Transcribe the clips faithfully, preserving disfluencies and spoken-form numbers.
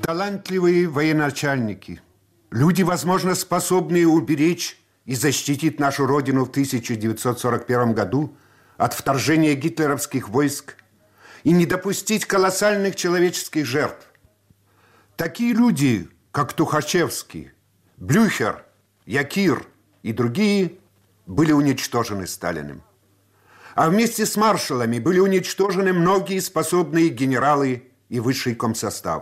Талантливые военачальники, люди, возможно, способные уберечь и защитить нашу Родину в тысяча девятьсот сорок первом году от вторжения гитлеровских войск и не допустить колоссальных человеческих жертв. Такие люди, как Тухачевский, Блюхер, Якир и другие, были уничтожены Сталиным. А вместе с маршалами были уничтожены многие способные генералы и высший комсостав.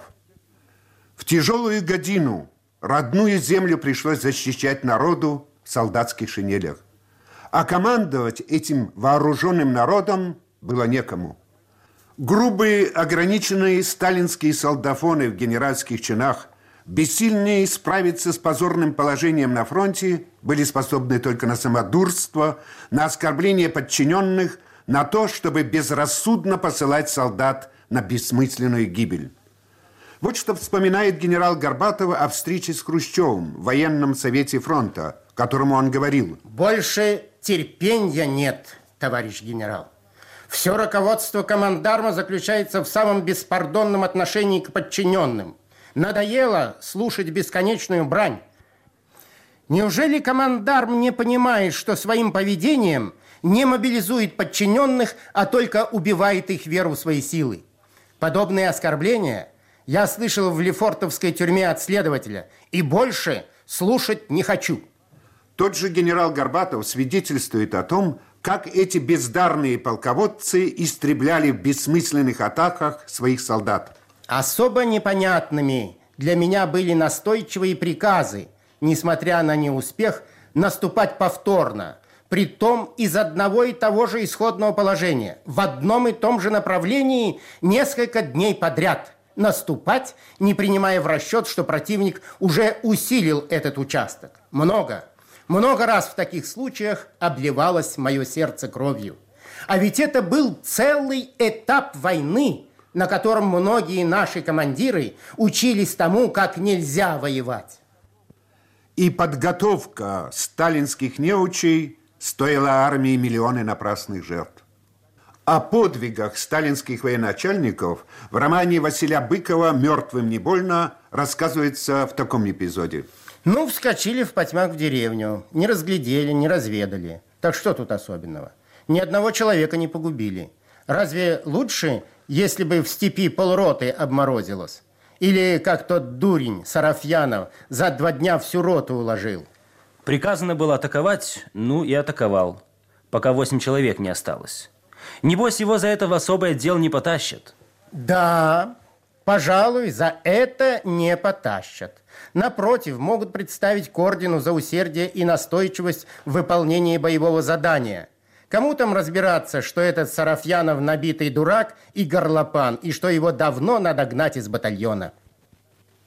В тяжелую годину родную землю пришлось защищать народу в солдатских шинелях. А командовать этим вооруженным народом было некому. Грубые, ограниченные сталинские солдафоны в генеральских чинах, бессильные справиться с позорным положением на фронте, были способны только на самодурство, на оскорбление подчиненных, на то, чтобы безрассудно посылать солдат на бессмысленную гибель. Вот что вспоминает генерал Горбатов о встрече с Хрущевым в военном совете фронта, которому он говорил: «Больше терпения нет, товарищ генерал. Все руководство командарма заключается в самом беспардонном отношении к подчиненным. Надоело слушать бесконечную брань. Неужели командарм не понимает, что своим поведением не мобилизует подчиненных, а только убивает их веру в свои силы? Подобные оскорбления я слышал в Лефортовской тюрьме от следователя, и больше слушать не хочу». Тот же генерал Горбатов свидетельствует о том, как эти бездарные полководцы истребляли в бессмысленных атаках своих солдат. Особо непонятными для меня были настойчивые приказы, несмотря на неуспех, наступать повторно, притом из одного и того же исходного положения, в одном и том же направлении несколько дней подряд. Наступать, не принимая в расчет, что противник уже усилил этот участок. Много, много раз в таких случаях обливалось мое сердце кровью. А ведь это был целый этап войны, на котором многие наши командиры учились тому, как нельзя воевать. И подготовка сталинских неучей стоила армии миллионы напрасных жертв. О подвигах сталинских военачальников в романе Василия Быкова «Мертвым не больно» рассказывается в таком эпизоде. Ну, вскочили в потьмах в деревню, не разглядели, не разведали. Так что тут особенного? Ни одного человека не погубили. Разве лучше, если бы в степи полроты обморозилось? Или, как тот дурень Сарафьянов, за два дня всю роту уложил? Приказано было атаковать, ну и атаковал, пока восемь человек не осталось. Небось, его за это в особый отдел не потащат. Да, пожалуй, за это не потащат. Напротив, могут представить к ордену за усердие и настойчивость в выполнении боевого задания. Кому там разбираться, что этот Сарафьянов набитый дурак и горлопан, и что его давно надо гнать из батальона?